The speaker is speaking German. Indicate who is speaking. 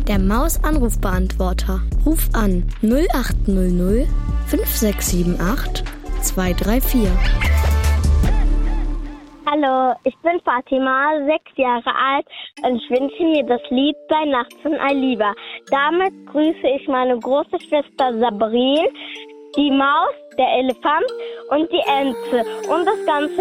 Speaker 1: Der Maus-Anrufbeantworter. Ruf an 0800 5678 234.
Speaker 2: Hallo, ich bin Fatima, 6 Jahre alt und ich wünsche mir das Lied Bei Nacht von Aliba. Damit grüße ich meine große Schwester Sabrine, die Maus, der Elefant und die Ente und das ganze